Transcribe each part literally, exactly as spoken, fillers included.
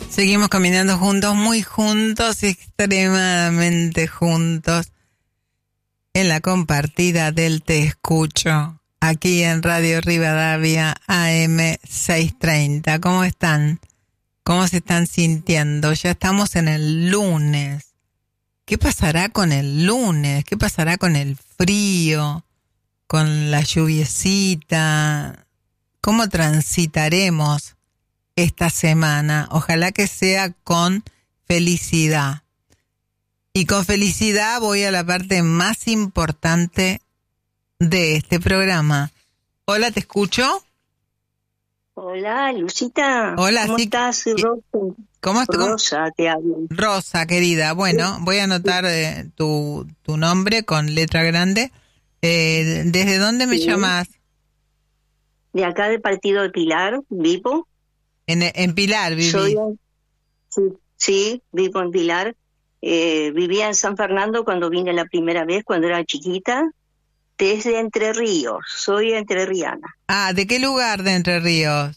Seguimos caminando juntos, muy juntos, extremadamente juntos, en la compartida del Te Escucho, aquí en Radio Rivadavia A M seiscientos treinta. ¿Cómo están? ¿Cómo se están sintiendo? Ya estamos en el lunes. ¿Qué pasará con el lunes? ¿Qué pasará con el frío? ¿Con la lluviecita? ¿Cómo transitaremos esta semana? Ojalá que sea con felicidad. Y con felicidad voy a la parte más importante de este programa. Hola, ¿te escucho? Hola, Lucita. Hola, ¿Cómo sí. estás, Rosa? ¿Cómo estás? Rosa, te hablo. Rosa, querida. Bueno, voy a anotar eh, tu, tu nombre con letra grande. Eh, ¿Desde dónde me Sí. llamas? De acá del partido de Pilar, vivo. En, en Pilar vivís. Soy, sí, sí, vivo en Pilar. Eh, vivía en San Fernando cuando vine la primera vez, cuando era chiquita. Desde Entre Ríos, soy entrerriana. Ah, ¿de qué lugar de Entre Ríos?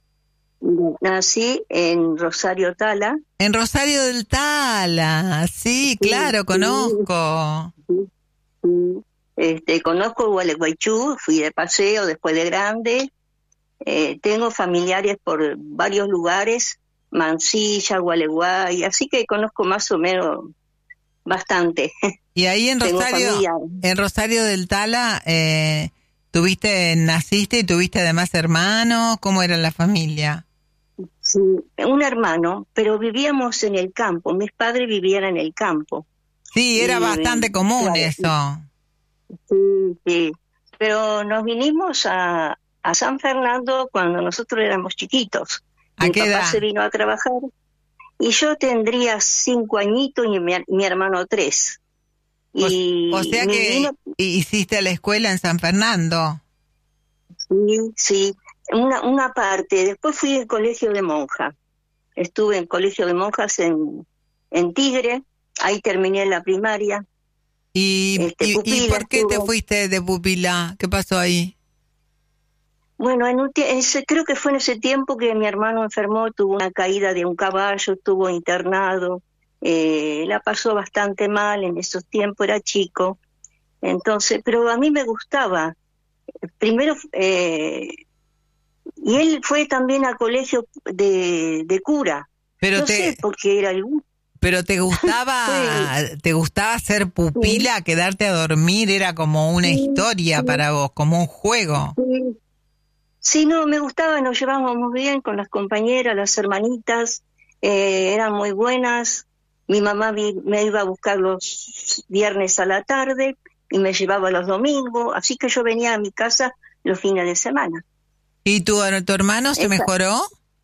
Nací en Rosario Tala. En Rosario del Tala, sí, Sí, claro, sí, conozco. sí, sí. Este, conozco Gualeguaychú, fui de paseo después de grande. Eh, tengo familiares por varios lugares, Mansilla, Gualeguay, así que conozco más o menos bastante. Y ahí en Tengo Rosario, familia. en Rosario del Tala, eh, tuviste, naciste y tuviste además hermanos, ¿cómo era la familia? Sí, un hermano, pero vivíamos en el campo, mis padres vivían en el campo. Sí, era Y, bastante común claro, eso. Sí, sí, pero nos vinimos a, a San Fernando cuando nosotros éramos chiquitos. ¿A Mi qué papá edad? se vino a trabajar y yo tendría cinco añitos y mi, mi hermano tres. Y O, o sea me que vino, hiciste la escuela en San Fernando. sí, sí, una, una parte. Después fui al colegio de monja. Estuve en colegio de monjas en, en Tigre, ahí terminé la primaria. ¿Y, Este, y, y pupila por qué te estuve. fuiste de pupila? ¿Qué pasó ahí? Bueno, en un tie- ese, creo que fue en ese tiempo que mi hermano enfermó, tuvo una caída de un caballo, estuvo internado, eh, la pasó bastante mal en esos tiempos, era chico. Entonces, pero a mí me gustaba. Primero, eh, y él fue también al colegio de, de cura. Pero No te, sé por qué era el gusto. pero te gustaba, Fue, te gustaba ser sí, pupila, quedarte a dormir, era como una sí, historia sí, para vos, como un juego. sí. Sí, no, me gustaba, nos llevábamos muy bien con las compañeras, las hermanitas, eh, eran muy buenas. Mi mamá vi- me iba a buscar los viernes a la tarde y me llevaba los domingos, así que yo venía a mi casa los fines de semana. ¿Y tu, tu hermano se Esa- mejoró?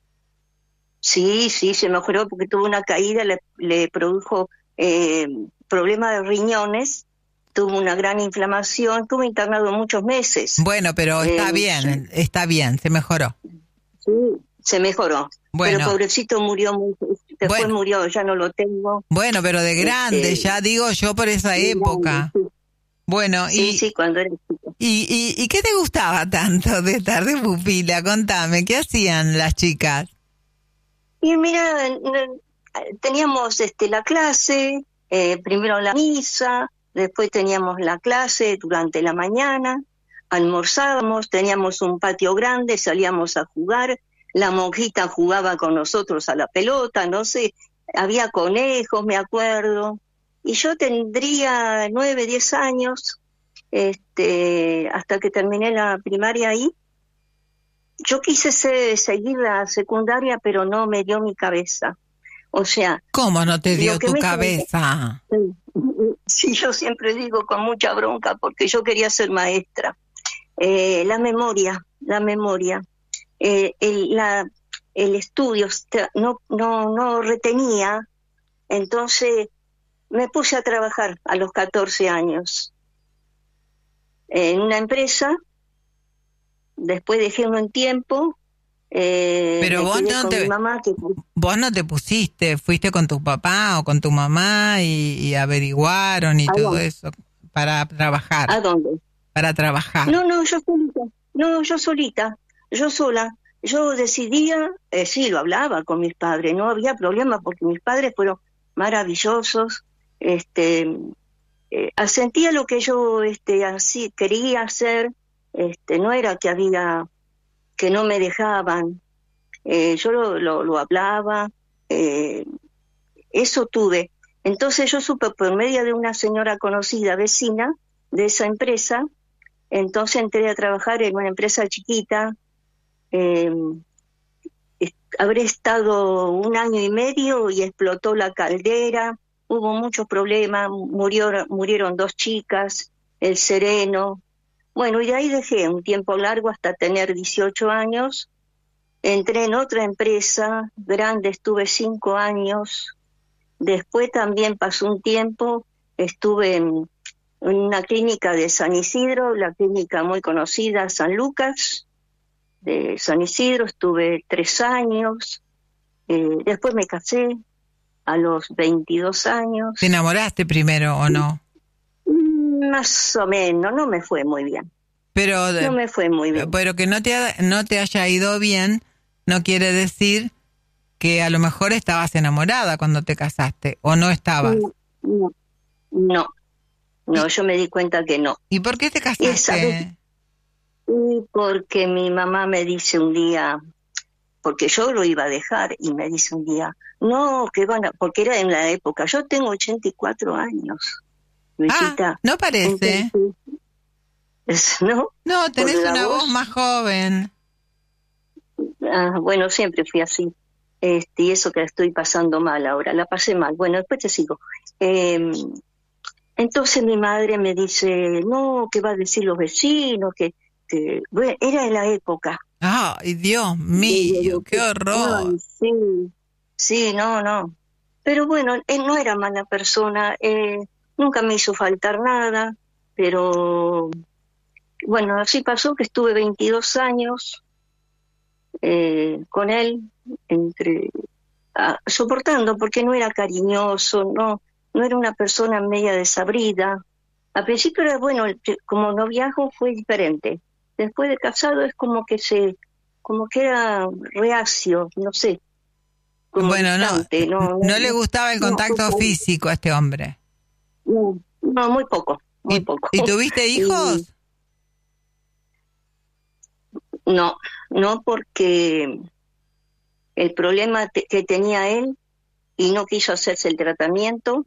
sí, sí, se mejoró porque tuvo una caída, le, le produjo eh, problemas de riñones, tuvo una gran inflamación, estuvo internado muchos meses. Bueno, pero está Eh, bien, está bien, se mejoró. Sí, se mejoró. Bueno. Pero pobrecito murió, muy, después Bueno. murió, ya no lo tengo. Bueno, pero de grande, Este, ya digo yo por esa muy época. grande, Bueno, sí, y, sí, sí, cuando era chico. y, y, ¿y qué te gustaba tanto de estar de pupila? Contame, ¿qué hacían las chicas? Y mira, n- teníamos este, la clase, eh, primero la misa, después teníamos la clase durante la mañana, almorzábamos, teníamos un patio grande, salíamos a jugar, la monjita jugaba con nosotros a la pelota, no sé, había conejos, me acuerdo, y yo tendría nueve, diez años, este, hasta que terminé la primaria ahí. Yo quise se- seguir la secundaria, pero no me dio mi cabeza. O sea, ¿Cómo no te dio lo que tu me cabeza? sí, yo siempre digo con mucha bronca porque yo quería ser maestra. Eh, la memoria, la memoria, eh, el, la, el estudio no, no, no retenía, entonces me puse a trabajar a los catorce años en una empresa, después dejé un tiempo, eh, Pero me vos quedé no con te mi mamá. Que... vos no te pusiste, fuiste con tu papá o con tu mamá y, y averiguaron y ¿A todo dónde? eso para trabajar, ¿A dónde? para trabajar. No, no, yo solita, no, yo solita, yo sola. yo decidía, eh, sí, lo hablaba con mis padres, no había problema porque mis padres fueron maravillosos, este, eh, asentía lo que yo este, así quería hacer, este, no era que había, que no me dejaban, eh, yo lo, lo, lo hablaba, eh, eso tuve. Entonces yo supe por medio de una señora conocida, vecina de esa empresa, entonces entré a trabajar en una empresa chiquita, eh, habré estado un año y medio y explotó la caldera, hubo muchos problemas, murió, murieron dos chicas, el sereno. Bueno, y de ahí dejé un tiempo largo hasta tener dieciocho años. Entré en otra empresa grande, estuve cinco años. Después también pasó un tiempo, estuve en, en una clínica de San Isidro, la clínica muy conocida, San Lucas, de San Isidro, estuve tres años. Eh, después me casé a los veintidós años. ¿Te enamoraste primero o no? Más o menos, no me fue muy bien. Pero, no me fue muy bien. Pero que no te, no te haya ido bien no quiere decir que a lo mejor estabas enamorada cuando te casaste, ¿o no estabas? No, no, no, yo me di cuenta que no. ¿Y por qué te casaste? Y porque mi mamá me dice un día, porque yo lo iba a dejar, y me dice un día, no, que van a, porque era en la época, yo tengo ochenta y cuatro años, Luisita. Ah, no parece. Entonces, ¿no? No, tenés una voz, voz más joven. Ah, bueno, siempre fui así. Este, y eso que la estoy pasando mal ahora, la pasé mal. Bueno, después te sigo. Eh, entonces mi madre me dice, no, ¿qué va a decir los vecinos? Que, que... Bueno, era en la época. Ay, Dios mío, qué horror. Ay, sí, sí, no, no. Pero bueno, él no era mala persona, eh, nunca me hizo faltar nada, pero bueno, así pasó que estuve veintidós años eh, con él, entre ah, soportando, porque no era cariñoso, no, no era una persona media desabrida. Al principio era bueno, como noviazgo fue diferente. Después de casado es como que se, como que era reacio, no sé. Bueno, distante, no, no, no, no le gustaba el contacto no, físico a este hombre. No, no muy poco, muy ¿Y, poco. ¿Y tuviste hijos? Y, no, no porque el problema te, que tenía él y no quiso hacerse el tratamiento.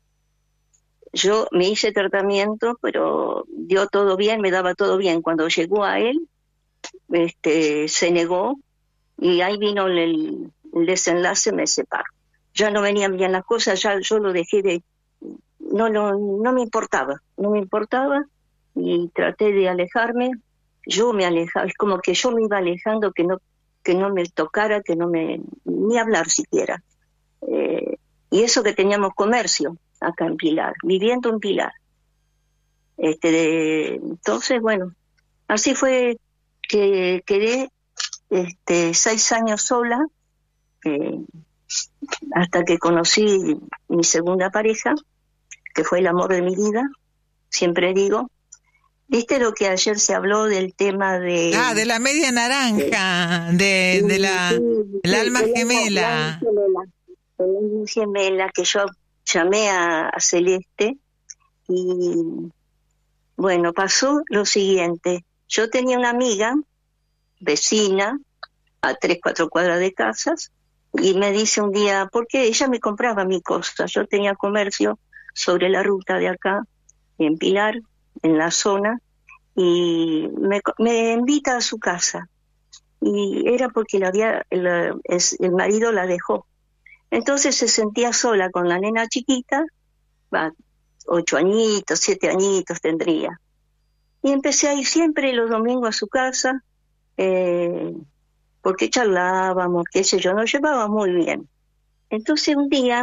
Yo me hice tratamiento, pero dio todo bien, me daba todo bien. Cuando llegó a él, este, se negó y ahí vino el, el desenlace, me separó. Ya no venían bien las cosas, ya yo lo dejé de... No, no, no me importaba, no me importaba y traté de alejarme. Yo me alejaba, es como que yo me iba alejando, que no, que no me tocara, que no me... ni hablar siquiera. Eh, y eso que teníamos comercio acá en Pilar, viviendo en Pilar. Este, de, entonces, bueno, así fue que quedé este, seis años sola, eh, hasta que conocí mi segunda pareja, que fue el amor de mi vida, siempre digo. ¿Viste lo que ayer se habló del tema de... Ah, de la media naranja, de, de, de la sí, el sí, alma de gemela. La, la gemela, el alma gemela, que yo llamé a, a Celeste y bueno, pasó lo siguiente. Yo tenía una amiga, vecina, a tres, cuatro cuadras de casas, y me dice un día, porque ella me compraba mi cosa, yo tenía comercio sobre la ruta de acá, en Pilar, en la zona, y me, me invita a su casa, y era porque la había, el, el marido la dejó. Entonces se sentía sola con la nena chiquita, va, ocho añitos, siete añitos tendría. Y empecé a ir siempre los domingos a su casa, eh, porque charlábamos, qué sé yo, nos llevábamos muy bien. Entonces un día,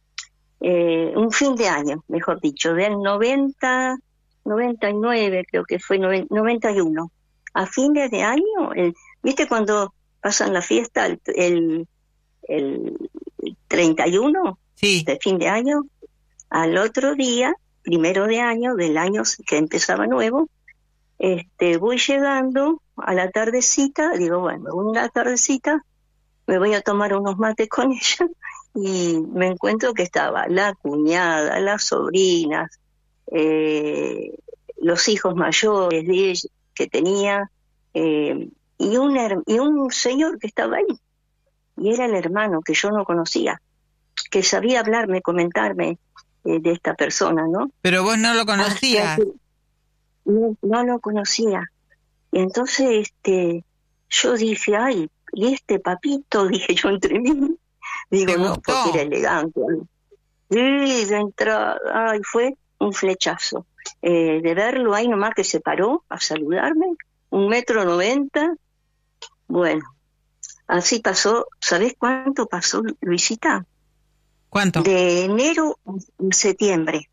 eh, un fin de año, mejor dicho, del noventa, noventa y nueve, creo que fue, noventa y uno, a fines de año, el, ¿viste cuando pasan la fiesta, el... el el treinta y uno sí. de fin de año, al otro día, primero de año, del año que empezaba nuevo, este, voy llegando a la tardecita, digo, bueno, me voy a la tardecita, me voy a tomar unos mates con ella, y me encuentro que estaba la cuñada, las sobrinas, eh, los hijos mayores de ella, que tenía, eh, y, un, her- y un señor que estaba ahí, y era el hermano que yo no conocía, que sabía hablarme, comentarme eh, de esta persona, ¿no? Pero vos no lo Hasta conocías. que no, no lo conocía. Y entonces este, yo dije, ay, ¿y este papito? Dije yo entre mí. ¿Te Digo, no, gustó? porque era elegante. Y de entrada, ay, fue un flechazo. Eh, de verlo ahí nomás que se paró a saludarme, un metro noventa. Bueno, así pasó. ¿Sabés cuánto pasó, Luisita? ¿Cuánto? De enero a septiembre.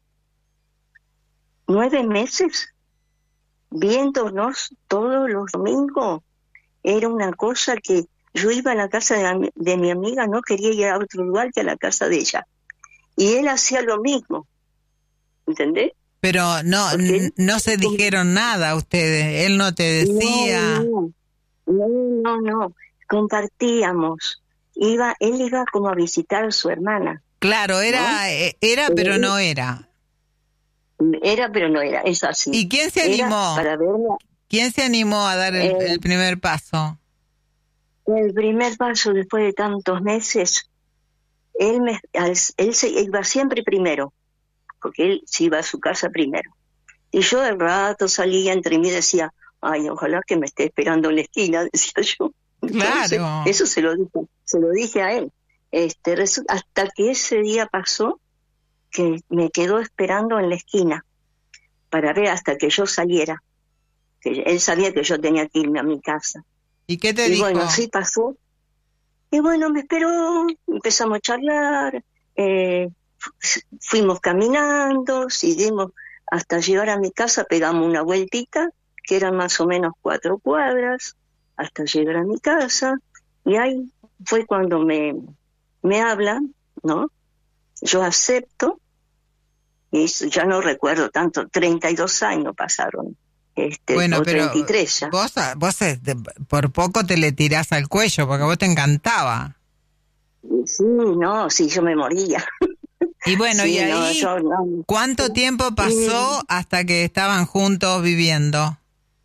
Nueve meses viéndonos todos los domingos. Era una cosa que yo iba a la casa de, la- de mi amiga, no quería ir a otro lugar que a la casa de ella. Y él hacía lo mismo, ¿entendés? Pero no, Porque n- él, no se dijeron nada ustedes. Él no te decía. no, no, no, no, compartíamos. Iba, él iba como a visitar a su hermana, Claro, ¿no? era, eh, era, Pero pero él- no era. era, pero no era, es así. ¿Y quién se Era animó? para verla. ¿Quién se animó a dar el, Eh, el primer paso? el primer paso después de tantos meses, él, me, al- él se iba siempre primero, porque él se iba a su casa primero. Y yo de rato salía entre mí y decía, ay, ojalá que me esté esperando en la esquina, decía yo. Entonces, Claro. eso se lo dije, se lo dije a él. Este, resu- hasta que ese día pasó, que me quedó esperando en la esquina para ver hasta que yo saliera. Que él sabía que yo tenía que irme a mi casa. ¿Y qué te Y dijo? bueno, así pasó. Y bueno, me esperó, empezamos a charlar, eh, fu- fuimos caminando, seguimos hasta llegar a mi casa, pegamos una vueltita, que eran más o menos cuatro cuadras, hasta llegar a mi casa, y ahí fue cuando me, me hablan, ¿no? Yo acepto, y eso ya no recuerdo tanto, treinta y dos años pasaron, este, Bueno, o pero treinta y tres ya. vos, vos este, por poco te le tirás al cuello porque a vos te encantaba. Sí, no, sí, yo me moría. Y bueno, Sí, y no, ahí, yo no. ¿cuánto tiempo pasó hasta que estaban juntos viviendo?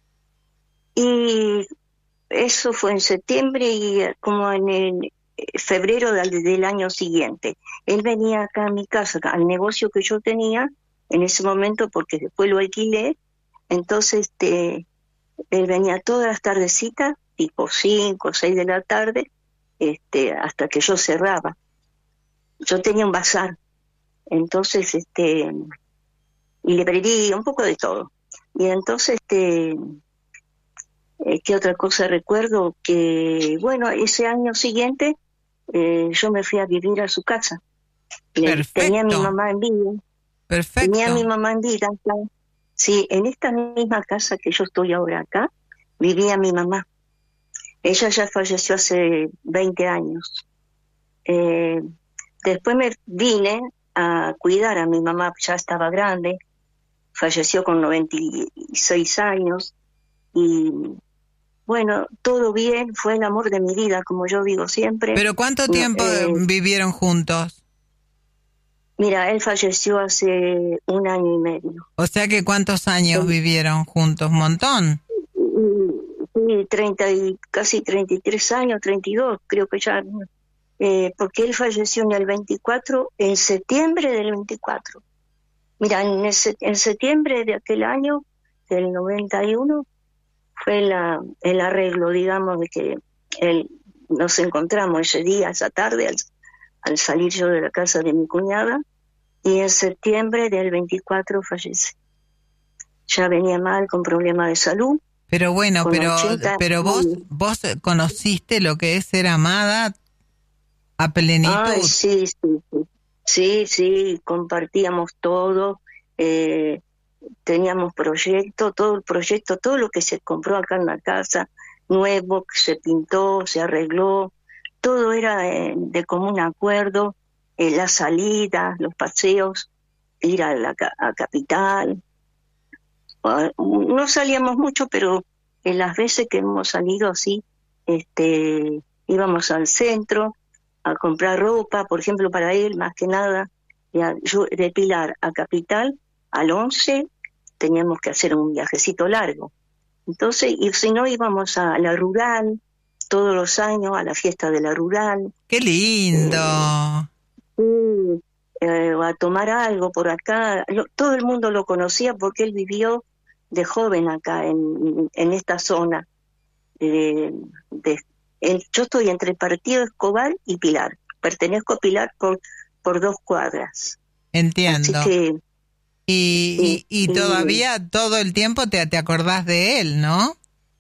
Y eso fue en septiembre y eh, como en el eh, febrero del, del año siguiente. Él venía acá a mi casa, al negocio que yo tenía en ese momento, porque después lo alquilé. Entonces, este, él venía todas las tardecitas, tipo cinco o seis de la tarde, este, hasta que yo cerraba. Yo tenía un bazar, entonces, este, y librería, un poco de todo. Y entonces, este, eh, ¿qué otra cosa recuerdo? Que, bueno, ese año siguiente eh, yo me fui a vivir a su casa. Le- tenía a mi Perfecto, mamá en vida, tenía a mi perfecto. mamá en vida. acá. Sí, en esta misma casa que yo estoy ahora acá, vivía mi mamá. Ella ya falleció hace veinte años. Eh, después me vine a cuidar a mi mamá, ya estaba grande, falleció con noventa y seis años, y bueno, todo bien, fue el amor de mi vida, como yo digo siempre. ¿Pero cuánto No, tiempo eh, vivieron juntos? mira, él falleció hace un año y medio. O sea que ¿cuántos años Él- vivieron juntos? ¿Un montón? Sí, treinta y, casi treinta y tres años, treinta y dos, creo que ya, eh, porque él falleció en el veinticuatro, en septiembre del veinticuatro. Mira, en, ese, en septiembre de aquel año, del noventa y uno, fue la, el arreglo, digamos, de que él, nos encontramos ese día, esa tarde, al, al salir yo de la casa de mi cuñada, y en septiembre del veinticuatro fallece. Ya venía mal, con problemas de salud. Pero bueno, Con pero ochenta pero vos años. vos conociste lo que es ser amada a plenitud. Ay, sí, sí, sí, sí, sí, compartíamos todo, eh, teníamos proyecto, todo el proyecto, todo lo que se compró acá en la casa, nuevo, se pintó, se arregló, todo era eh, de común acuerdo, eh, las salidas, los paseos, ir a la ca- a Capital, no salíamos mucho, pero en las veces que hemos salido así, este, íbamos al centro a comprar ropa, por ejemplo, para él, más que nada, y a, yo, de Pilar a Capital, al once, teníamos que hacer un viajecito largo. Entonces, y si no, íbamos a la rural, todos los años, a la fiesta de la rural. ¡Qué lindo! Eh, eh, a tomar algo por acá. Lo, todo el mundo lo conocía porque él vivió de joven acá, en, en esta zona. Eh, de, en, yo estoy entre el Partido Escobar y Pilar. Pertenezco a Pilar por, por dos cuadras. Entiendo. Así que... Y, y, y todavía y, todo el tiempo te, te acordás de él, ¿no?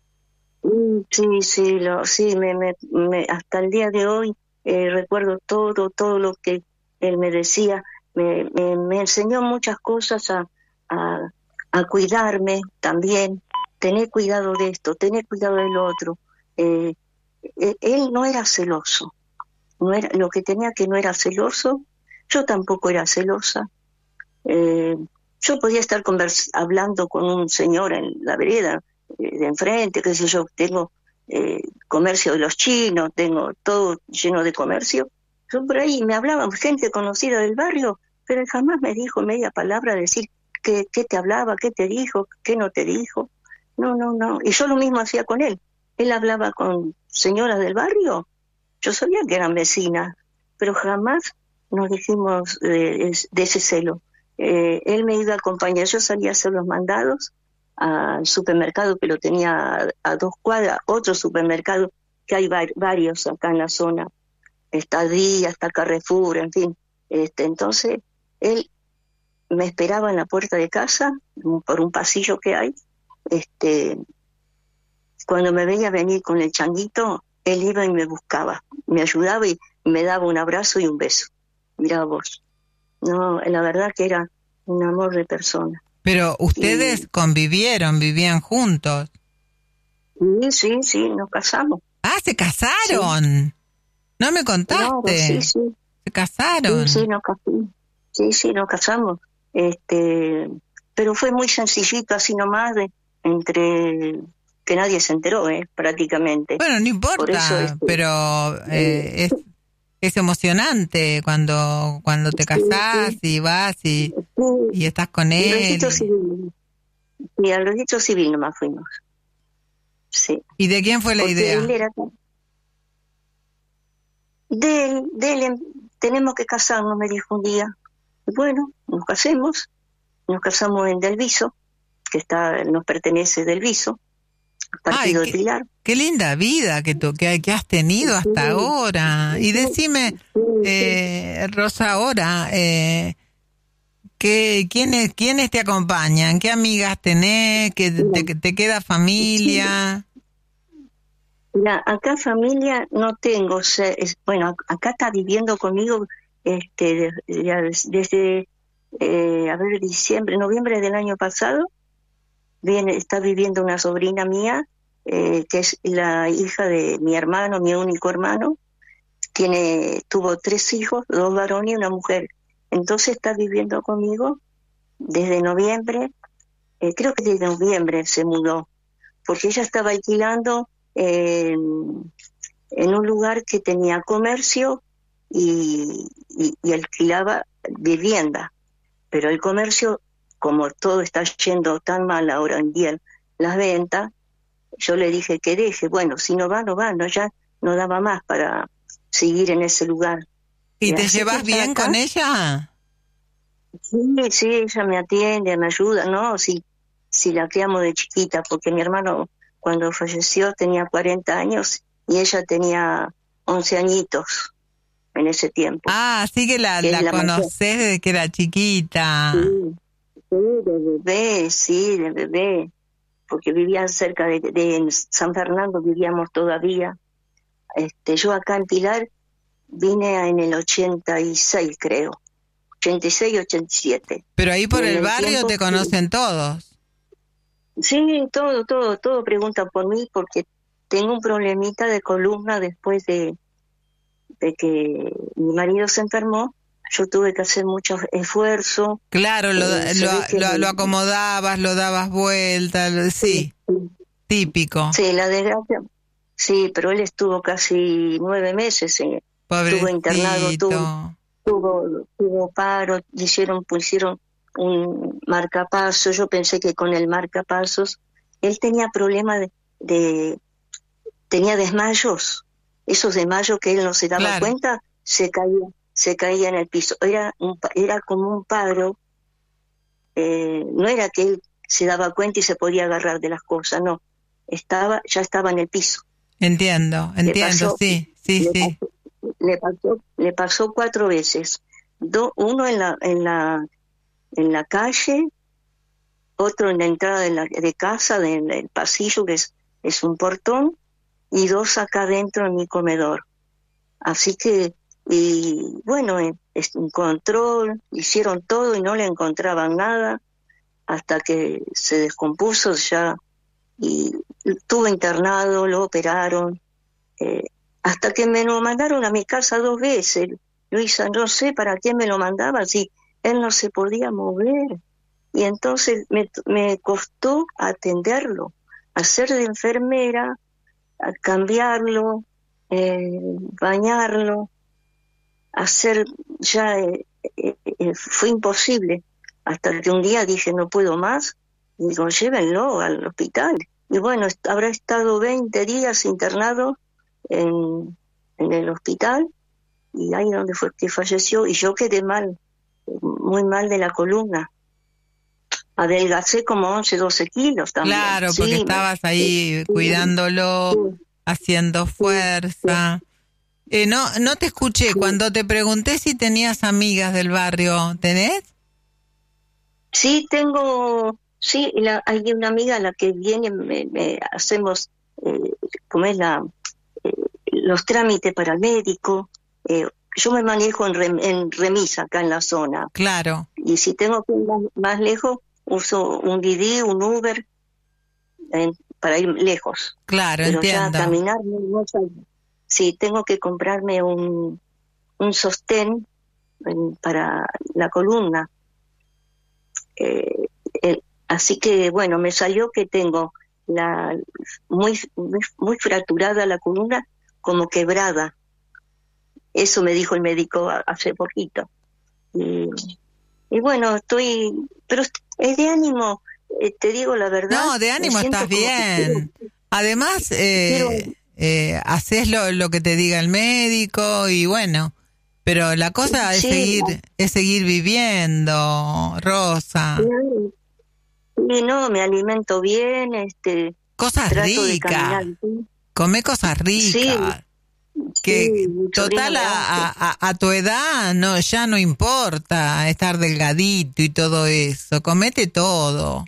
Sí, sí, lo, sí me, me, me, hasta el día de hoy eh, recuerdo todo, todo lo que él me decía. Me, me, me enseñó muchas cosas a, a, a cuidarme también. Tener cuidado de esto, tener cuidado del otro. Eh, eh, él no era celoso. No era, lo que tenía que no era celoso, yo tampoco era celosa. Eh, yo podía estar convers- hablando con un señor en la vereda eh, de enfrente, qué sé yo, tengo eh, comercio de los chinos, tengo todo lleno de comercio. Yo por ahí me hablaban gente conocida del barrio, pero él jamás me dijo media palabra, decir qué, qué te hablaba, qué te dijo, qué no te dijo. No, no, no. Y yo lo mismo hacía con él. Él hablaba con señoras del barrio, yo sabía que eran vecinas, pero jamás nos dijimos de, de ese celo. Eh, él me iba a acompañar, yo salía a hacer los mandados al supermercado que lo tenía a, a dos cuadras, otro supermercado que hay var, varios acá en la zona, está Día, está Carrefour, en fin. Este, entonces, él me esperaba en la puerta de casa, por un pasillo que hay. Este, cuando me veía venir con el changuito, él iba y me buscaba, me ayudaba y me daba un abrazo y un beso. Mirá vos. No, la verdad que era un amor de persona. Pero ustedes y... convivieron, vivían juntos. Sí, sí, sí, nos casamos. Ah, ¿se casaron? Sí. No me contaste. Claro, sí, sí. ¿Se casaron? Sí, sí, nos casamos. Sí, sí, nos casamos. Este, pero fue muy sencillito, así nomás, de, entre... que nadie se enteró, eh, prácticamente. Bueno, no importa, Por eso, este, pero eh, eh, es... Es emocionante cuando cuando te casás sí, sí. y vas y, sí. y estás con él. El registro civil. Y al registro civil nomás fuimos. Sí. ¿Y de quién fue la Porque idea? Él era... De él, de él, tenemos que casarnos, me dijo un día. Y bueno, nos casemos. Nos casamos en Delviso, que está nos pertenece Delviso. Partido Ay, de Pilar. Qué, qué linda vida que, tú, que, que has tenido hasta sí, ahora. Y decime, sí, eh, sí. Rosa, ahora, eh, ¿qué, quiénes, ¿quiénes te acompañan? ¿Qué amigas tenés? ¿Que te, te, te queda familia? Mira, acá familia no tengo. O sea, es, bueno, acá está viviendo conmigo este desde, desde eh, a ver, diciembre, noviembre del año pasado. Viene, está viviendo una sobrina mía, eh, que es la hija de mi hermano, mi único hermano. Tiene, tuvo tres hijos, dos varones y una mujer. Entonces está viviendo conmigo desde noviembre, eh, creo que desde noviembre se mudó, porque ella estaba alquilando eh, en un lugar que tenía comercio y, y, y alquilaba vivienda, pero el comercio, como todo está yendo tan mal ahora en día las ventas, yo le dije que deje. Bueno, si no va, no va, no, ya no daba más para seguir en ese lugar. ¿Y, y te llevas bien acá con ella? Sí, sí, ella me atiende, me ayuda, ¿no? Si, si la criamos de chiquita, porque mi hermano cuando falleció tenía cuarenta años y ella tenía once añitos en ese tiempo. Ah, sí que la, que la, la conocés mayor. Desde que era chiquita. Sí. Sí, de bebé, sí, de bebé, porque vivían cerca de, de San Fernando, vivíamos todavía. Este, yo acá en Pilar vine en el ochenta y seis, creo, ochenta y seis, ochenta y siete. Pero ahí por el, el barrio tiempo, te conocen sí. todos. Sí, todo, todo, todo preguntan por mí porque tengo un problemita de columna después de, de que mi marido se enfermó. yo tuve que hacer mucho esfuerzo. Claro, lo, eh, lo, que lo, me... lo acomodabas, lo dabas vuelta, lo, sí, sí, típico. Sí, la desgracia, sí, pero él estuvo casi nueve meses, eh, estuvo internado, tuvo, tuvo, tuvo paro, hicieron, pusieron un marcapasos. Yo pensé que con el marcapasos, él tenía problemas de, de, tenía desmayos, esos desmayos que él no se daba claro. cuenta, se caía, se caía en el piso. Era un, era como un paro, eh, no era que él se daba cuenta y se podía agarrar de las cosas, no, estaba, ya estaba en el piso. Entiendo, entiendo, pasó, sí, sí, le sí. Pasó, le pasó, le pasó cuatro veces, Do, uno en la, en la, en la calle, otro en la entrada de, la, de casa, del de, pasillo, que es, es un portón, y dos acá dentro en mi comedor. Así que, y bueno, encontró, hicieron todo y no le encontraban nada, hasta que se descompuso ya, y estuvo internado, lo operaron, eh, hasta que me lo mandaron a mi casa dos veces. Luisa, no sé para qué me lo mandaban, si él no se podía mover. Y entonces me, me costó atenderlo, hacer de enfermera, a cambiarlo, eh, bañarlo, hacer ya, eh, eh, eh, fue imposible, hasta que un día dije no puedo más, y digo llévenlo al hospital. Y bueno, habrá estado veinte días internado en, en el hospital, y ahí donde fue que falleció, y yo quedé mal, muy mal de la columna. Adelgacé como once, doce kilos también. Claro, sí, porque estabas ahí sí, cuidándolo, sí, haciendo fuerza. Sí. Eh, no, no te escuché sí. Cuando te pregunté si tenías amigas del barrio, ¿tenés? Sí, tengo, sí, la, hay una amiga a la que viene, me, me hacemos, eh, como es la, eh, los trámites para el médico. Eh, yo me manejo en, rem, en remis acá en la zona. Claro. Y si tengo que ir más, más lejos, uso un Didi, un Uber, en, para ir lejos. Claro, pero entiendo. Ya caminar no, no salgo. Sí, tengo que comprarme un, un sostén en, para la columna. Eh, eh, así que, bueno, me salió que tengo la muy, muy, muy fracturada la columna, como quebrada. Eso me dijo el médico hace poquito. Y, y bueno, estoy, pero es de ánimo, eh, te digo la verdad. No, de ánimo estás bien. Quiero, Además, eh, eh, haces lo, lo que te diga el médico y bueno, pero la cosa es sí, seguir no. es seguir viviendo, Rosa. Sí, sí, no, me alimento bien, este, cosas ricas. Come cosas ricas. Sí. Que sí, total a, a, a tu edad no ya no importa estar delgadito y todo eso, comete todo.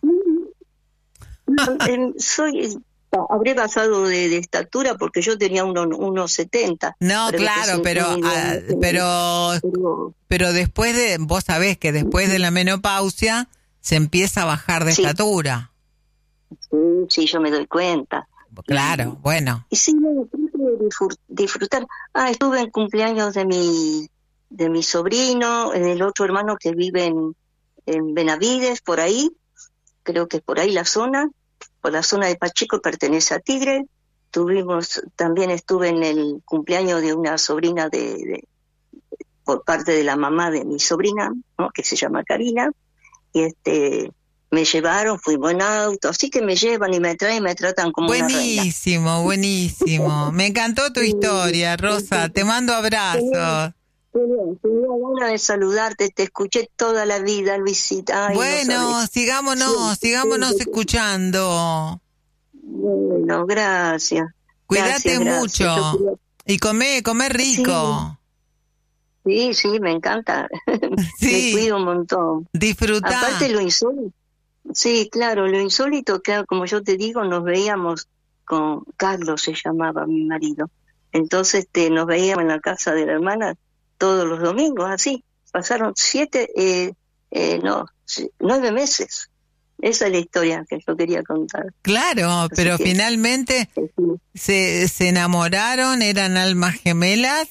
No, eh, soy habré pasado de, de estatura porque yo tenía uno unos setenta. No, claro, pero, a, pero pero pero después de vos sabés que después de la menopausia se empieza a bajar de sí. estatura. Sí, sí, yo me doy cuenta. Claro, y, bueno. Y sí, me disfrutar. Ah, estuve en cumpleaños de mi de mi sobrino, el otro hermano que vive en, en Benavides, por ahí, creo que es por ahí la zona, por la zona de Pacheco, pertenece a Tigre. Tuvimos, también estuve en el cumpleaños de una sobrina de, de por parte de la mamá de mi sobrina, ¿no? Que se llama Karina, y este me llevaron, fuimos en auto, así que me llevan y me traen y me tratan como buenísimo, una reina. Buenísimo, buenísimo. Me encantó tu historia, Rosa. Te mando abrazos. Tenía ganas de saludarte, te escuché toda la vida, Luisita. Ay, bueno, no sigámonos, sí, sigámonos sí, escuchando. Bueno, gracias. Cuídate gracias, mucho. Gracias. Y come, come rico. Sí, sí, sí me encanta. Sí. Me cuido un montón. Disfruta. Aparte lo insólito. Sí, claro, lo insólito, claro, como yo te digo, nos veíamos con Carlos, se llamaba mi marido. Entonces este, nos veíamos en la casa de la hermana todos los domingos, así. Pasaron siete, eh, eh, no, nueve meses. Esa es la historia que yo quería contar. Claro, así pero que, finalmente sí. se, se enamoraron, eran almas gemelas,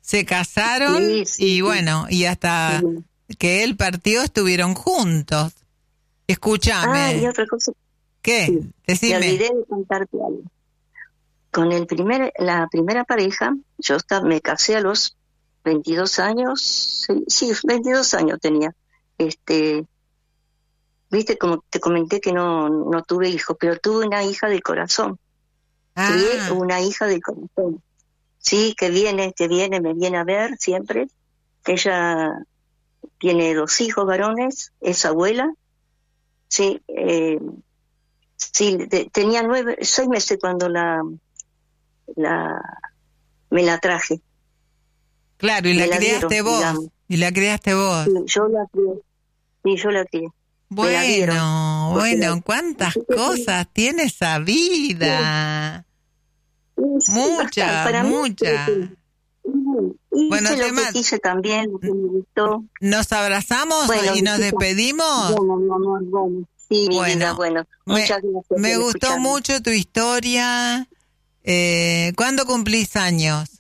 se casaron sí, sí, y bueno, y hasta sí. que él partió estuvieron juntos. Escúchame. Ah, y otra cosa. ¿Qué? Sí, Decime. me olvidé de contarte algo. Con el primer, la primera pareja, yo estaba, me casé a los veintidós años, sí, sí, veintidós años tenía. Este, viste, como te comenté que no, no tuve hijos, pero tuve una hija del corazón. Ah. Crié una hija del corazón. Sí, que viene, que viene, me viene a ver siempre. Ella tiene dos hijos varones, es abuela. Sí, eh, sí, de, tenía nueve, seis meses cuando la, la, me la traje. Claro, y la, la criaste dieron, vos. Digamos. Y la criaste vos. Sí, yo la crié. Sí, yo la crié. Bueno, dieron, bueno, cuántas cosas tiene esa vida. Sí. Sí, mucha, para mucha. Mí, y bueno, lo tema, que hice también, lo que me gustó. ¿Nos abrazamos bueno, y nos despedimos? Bueno, mi amor, bueno. Sí, mi bueno, vida, bueno. Muchas me, gracias. Me gustó escucharme. mucho tu historia. Eh, ¿Cuándo cumplís años?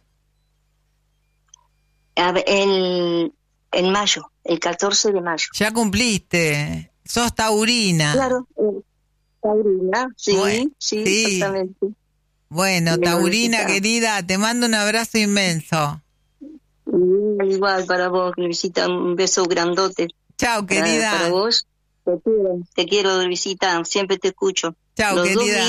A ver, el, en mayo, el catorce de mayo. Ya cumpliste. Sos taurina. Claro, eh, taurina, sí, bueno, sí, sí, exactamente. Bueno, taurina querida, te mando un abrazo inmenso. Igual para vos, Luisita, un beso grandote. Chao, querida. Para, para vos, te quiero, te quiero, Luisita, siempre te escucho. Chao, querida.